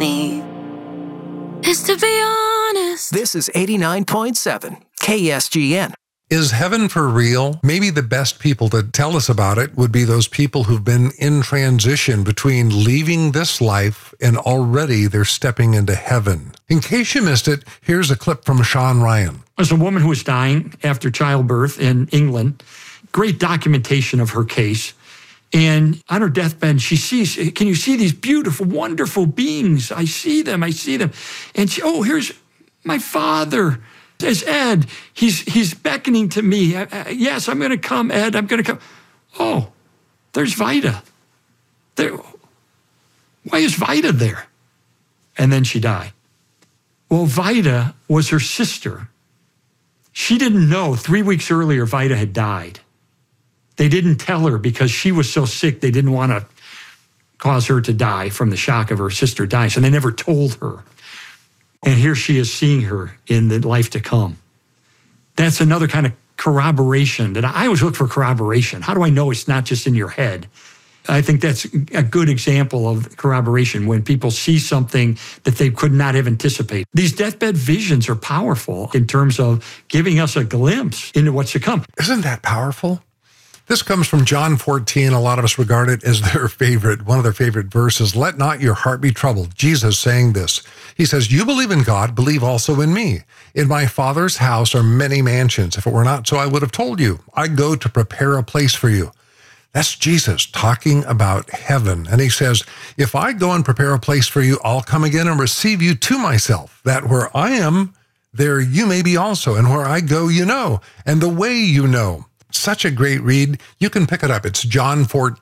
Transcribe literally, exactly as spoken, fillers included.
me is to be honest. This is eighty-nine point seven K S G N. Is heaven for real? Maybe the best people to tell us about it would be those people who've been in transition between leaving this life and already they're stepping into heaven. In case you missed it, here's a clip from Sean Ryan. There's a woman who was dying after childbirth in England. Great documentation of her case. And on her deathbed, she sees, can you see these beautiful, wonderful beings? I see them, I see them. And she, oh, here's my father. There's Ed. He's he's beckoning to me. I, I, yes, I'm going to come, Ed. I'm going to come. Oh, there's Vida. There. Why is Vida there? And then she died. Well, Vida was her sister. She didn't know three weeks earlier Vida had died. They didn't tell her because she was so sick they didn't want to cause her to die from the shock of her sister dying. So they never told her. And here she is seeing her in the life to come. That's another kind of corroboration that I always look for corroboration. How do I know it's not just in your head? I think that's a good example of corroboration when people see something that they could not have anticipated. These deathbed visions are powerful in terms of giving us a glimpse into what's to come. Isn't that powerful? This comes from John fourteen. A lot of us regard it as their favorite, one of their favorite verses. Let not your heart be troubled. Jesus saying this. He says, you believe in God, believe also in me. In my Father's house are many mansions. If it were not so, I would have told you. I go to prepare a place for you. That's Jesus talking about heaven. And he says, if I go and prepare a place for you, I'll come again and receive you to myself, that where I am, there you may be also. And where I go, you know, and the way you know. Such a great read. You can pick it up. It's John fourteen.